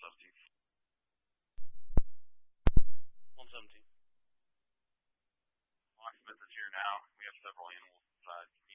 117. 117. Locksmith is here now. We have several animals inside.